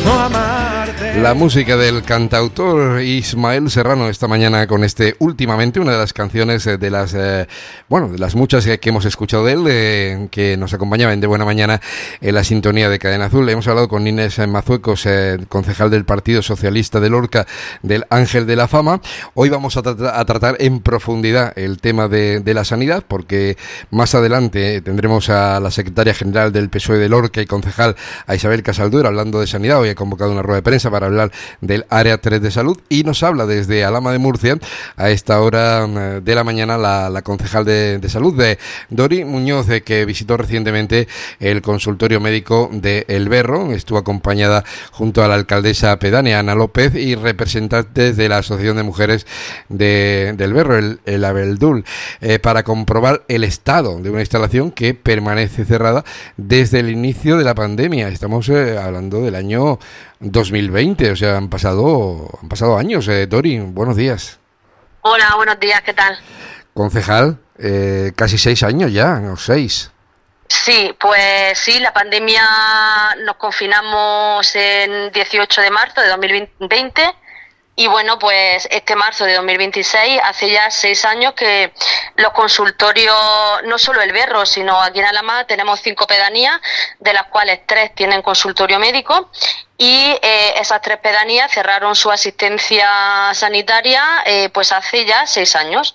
La música del cantautor Ismael Serrano esta mañana con Últimamente, una de las canciones de las muchas que hemos escuchado de él, que nos acompañaban de buena mañana en la sintonía de Cadena Azul. Hemos hablado con Inés Mazuecos, concejal del Partido Socialista de Lorca, del Ángel de la Fama. Hoy vamos a tratar en profundidad el tema de la sanidad, porque más adelante tendremos a la secretaria general del PSOE de Lorca y concejal, a Isabel Casaldura, hablando de sanidad. Hoy ha convocado una rueda de prensa para hablar del Área 3 de Salud, y nos habla desde Alhama de Murcia a esta hora de la mañana la concejal de Salud, de Dori Muñoz, que visitó recientemente el consultorio médico de El Berro. Estuvo acompañada junto a la alcaldesa pedánea Ana López y representantes de la Asociación de Mujeres del Berro, el Abeldul, para comprobar el estado de una instalación que permanece cerrada desde el inicio de la pandemia. Estamos hablando del año 2020, o sea, han pasado años. Dori, buenos días. Hola, buenos días, ¿qué tal? Concejal, casi 6 años ya, o 6. Sí, pues sí, la pandemia nos confinamos el 18 de marzo de 2020 y bueno, pues este marzo de 2026, hace ya 6 años que los consultorios, no solo El Berro, sino aquí en Alhama tenemos 5 pedanías, de las cuales 3 tienen consultorio médico. Y esas 3 pedanías cerraron su asistencia sanitaria pues hace ya 6 años.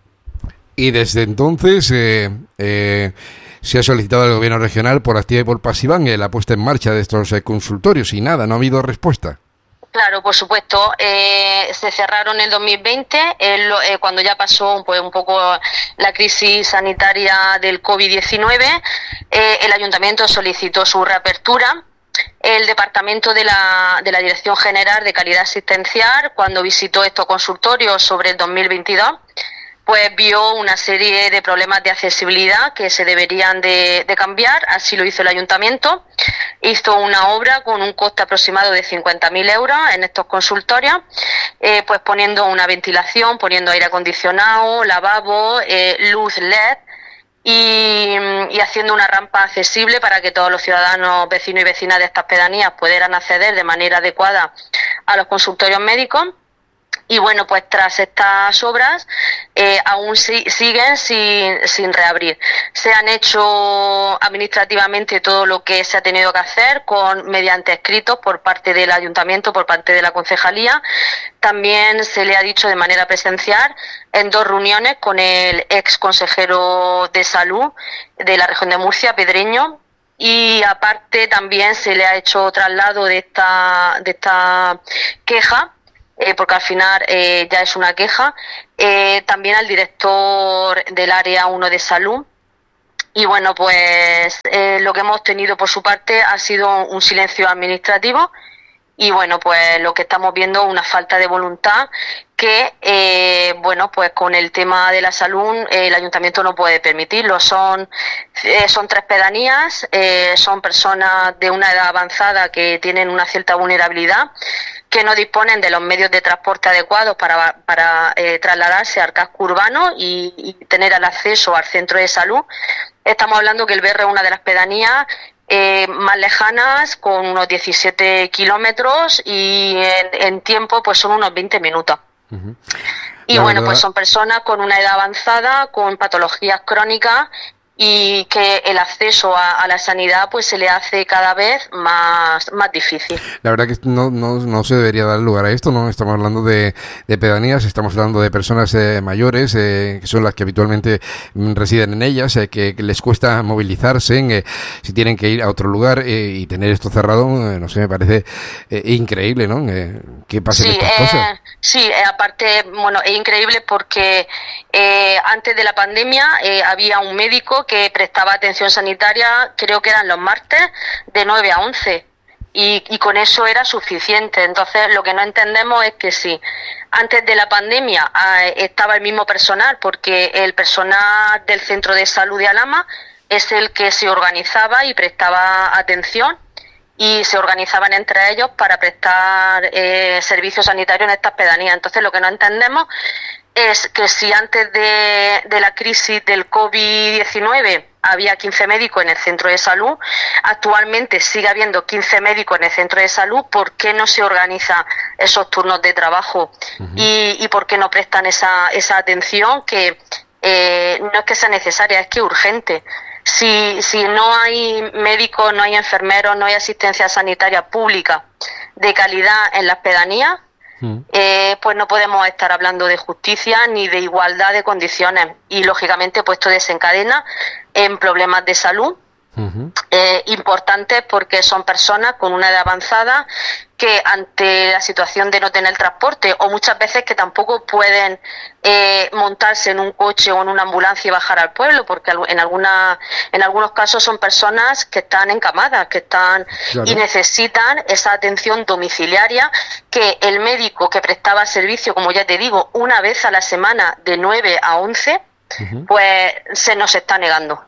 Y desde entonces se ha solicitado al gobierno regional por activa y por pasiva la puesta en marcha de estos consultorios y nada, no ha habido respuesta. Claro, por supuesto. Se cerraron en 2020, cuando ya pasó pues un poco la crisis sanitaria del COVID-19. El ayuntamiento solicitó su reapertura. El departamento de la Dirección General de Calidad Asistencial, cuando visitó estos consultorios sobre el 2022, pues vio una serie de problemas de accesibilidad que se deberían de cambiar. Así lo hizo el ayuntamiento. Hizo una obra con un coste aproximado de 50.000 euros en estos consultorios, pues poniendo una ventilación, poniendo aire acondicionado, lavabo, luz LED, y haciendo una rampa accesible para que todos los ciudadanos, vecinos y vecinas de estas pedanías pudieran acceder de manera adecuada a los consultorios médicos. Y bueno, pues tras estas obras aún siguen sin reabrir. Se han hecho administrativamente todo lo que se ha tenido que hacer mediante escritos por parte del ayuntamiento, por parte de la concejalía. También se le ha dicho de manera presencial en 2 reuniones con el ex consejero de Salud de la región de Murcia, Pedreño. Y aparte también se le ha hecho traslado de esta queja, porque al final ya es una queja, también al director del área 1 de salud. Y bueno, pues lo que hemos tenido por su parte ha sido un silencio administrativo. Y bueno, pues lo que estamos viendo es una falta de voluntad que, bueno, pues con el tema de la salud el ayuntamiento no puede permitirlo. Son 3 pedanías, son personas de una edad avanzada que tienen una cierta vulnerabilidad, que no disponen de los medios de transporte adecuados para trasladarse al casco urbano y tener el acceso al centro de salud. Estamos hablando que El Berro es una de las pedanías más lejanas, con unos 17 kilómetros, y en tiempo pues son unos 20 minutos. Uh-huh. Y bueno, pues son personas con una edad avanzada, con patologías crónicas, y que el acceso a la sanidad pues se le hace cada vez más difícil. La verdad que no se debería dar lugar a esto, no estamos hablando de pedanías, estamos hablando de personas mayores, que son las que habitualmente residen en ellas, que les cuesta movilizarse, si tienen que ir a otro lugar, y tener esto cerrado, no sé, me parece increíble, ¿no? Que pasen estas cosas. Sí, aparte, bueno, es increíble porque antes de la pandemia había un médico que prestaba atención sanitaria, creo que eran los martes, de 9 a 11, y con eso era suficiente. Entonces, lo que no entendemos es que si antes de la pandemia estaba el mismo personal, porque el personal del Centro de Salud de Alhama es el que se organizaba y prestaba atención, y se organizaban entre ellos para prestar servicios sanitarios en estas pedanías. Entonces, lo que no entendemos es que si antes de la crisis del COVID-19 había 15 médicos en el centro de salud, actualmente sigue habiendo 15 médicos en el centro de salud. ¿Por qué no se organizan esos turnos de trabajo? Y por qué no prestan esa atención que no es que sea necesaria, es que es urgente? Si no hay médicos, no hay enfermeros, no hay asistencia sanitaria pública de calidad en las pedanías, pues no podemos estar hablando de justicia ni de igualdad de condiciones, y lógicamente pues esto desencadena en problemas de salud importantes, porque son personas con una edad avanzada que ante la situación de no tener transporte, o muchas veces que tampoco pueden montarse en un coche o en una ambulancia y bajar al pueblo, porque en algunos casos son personas que están encamadas, que están y necesitan esa atención domiciliaria que el médico que prestaba servicio, como ya te digo, una vez a la semana de 9 a 11, pues se nos está negando.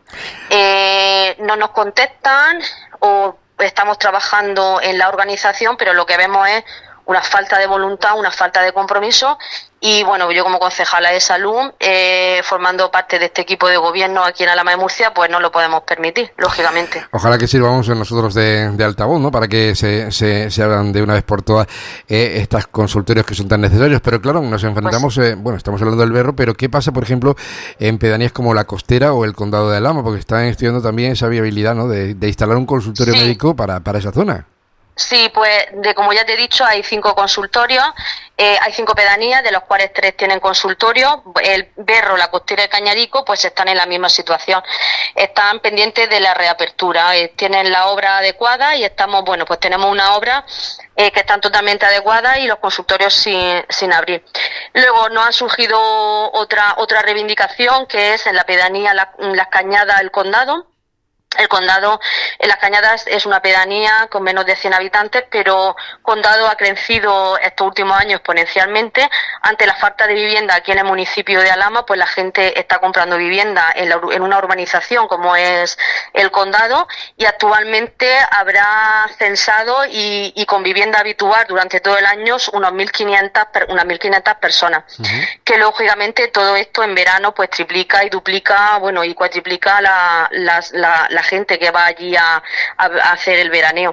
No nos contestan, o estamos trabajando en la organización, pero lo que vemos es una falta de voluntad, una falta de compromiso. Y bueno, yo como concejala de salud, formando parte de este equipo de gobierno aquí en Alhama de Murcia, pues no lo podemos permitir, lógicamente. Ojalá que sirvamos nosotros de altavoz, ¿no? Para que se hagan de una vez por todas estos consultorios que son tan necesarios. Pero claro, nos enfrentamos, bueno, estamos hablando del Berro, pero ¿qué pasa, por ejemplo, en pedanías como La Costera o el Condado de Alhama? Porque están estudiando también esa viabilidad, ¿no? De instalar un consultorio médico para esa zona. Sí, pues como ya te he dicho, hay 5 consultorios, hay 5 pedanías, de los cuales 3 tienen consultorio. El Berro, La Costera y Cañarico pues están en la misma situación, están pendientes de la reapertura, tienen la obra adecuada y pues tenemos una obra que están totalmente adecuada y los consultorios sin abrir. Luego nos ha surgido otra reivindicación, que es en la pedanía Las Cañadas, el Condado. El Condado, en Las Cañadas, es una pedanía con menos de 100 habitantes, pero Condado ha crecido estos últimos años exponencialmente. Ante la falta de vivienda aquí en el municipio de Alhama, pues la gente está comprando vivienda en una urbanización como es el Condado, y actualmente habrá censado y con vivienda habitual durante todo el año unas 1.500 personas, que lógicamente todo esto en verano pues triplica y duplica, bueno, y cuatriplica la gente que va allí a hacer el veraneo.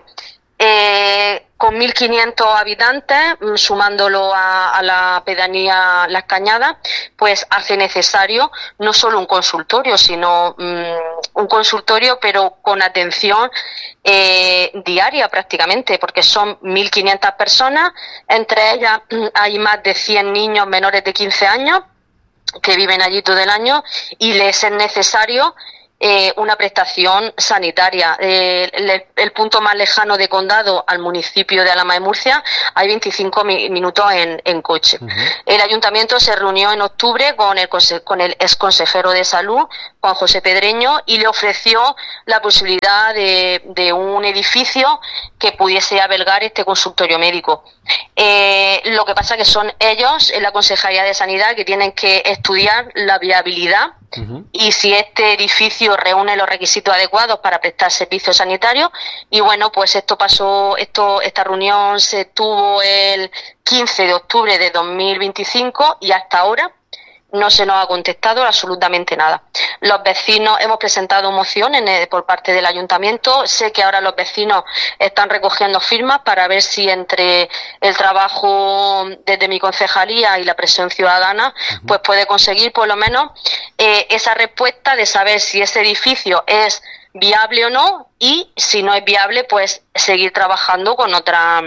Con 1.500 habitantes, sumándolo a la pedanía Las Cañadas, pues hace necesario no solo un consultorio, sino un consultorio pero con atención diaria prácticamente, porque son 1.500 personas, entre ellas hay más de 100 niños menores de 15 años que viven allí todo el año, y les es necesario una prestación sanitaria. El punto más lejano de Condado al municipio de Alhama de Murcia hay 25 minutos en coche. El ayuntamiento se reunió en octubre con el exconsejero de salud, Juan José Pedreño, y le ofreció la posibilidad de un edificio que pudiese albergar este consultorio médico. Lo que pasa que son ellos, en la Consejería de Sanidad, que tienen que estudiar la viabilidad y si este edificio reúne los requisitos adecuados para prestar servicios sanitarios. Y bueno, pues esta reunión se tuvo el 15 de octubre de 2025 y hasta ahora no se nos ha contestado absolutamente nada. Los vecinos hemos presentado mociones por parte del ayuntamiento. Sé que ahora los vecinos están recogiendo firmas para ver si entre el trabajo desde mi concejalía y la presión ciudadana pues puede conseguir por lo menos esa respuesta de saber si ese edificio es viable o no, y si no es viable pues seguir trabajando con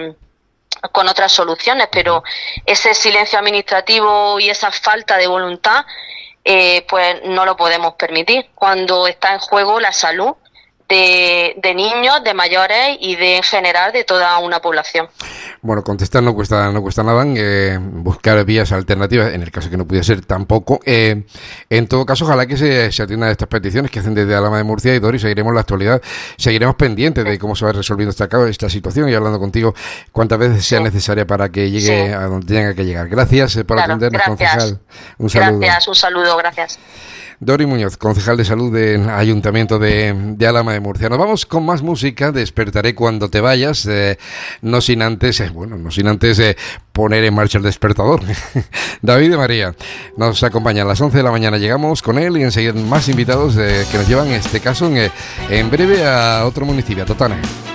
otras soluciones. Pero ese silencio administrativo y esa falta de voluntad pues no lo podemos permitir cuando está en juego la salud de niños, de mayores y en general de toda una población. Bueno, contestar no cuesta nada, buscar vías alternativas, en el caso que no pudiera ser tampoco. En todo caso, ojalá que se atiendan a estas peticiones que hacen desde Alhama de Murcia, y Dori, seguiremos la actualidad, seguiremos pendientes de cómo se va resolviendo esta situación y hablando contigo cuantas veces sea necesaria para que llegue a donde tenga que llegar. Gracias por atendernos, concejal. Un saludo. Gracias, un saludo, gracias. Dori Muñoz, concejal de salud del Ayuntamiento de Alhama de Murcia. Nos vamos con más música, Despertaré cuando te vayas, no sin antes poner en marcha el despertador. David de María nos acompaña a las 11 de la mañana, llegamos con él y enseguida más invitados que nos llevan, en este caso, en breve a otro municipio, a Totana.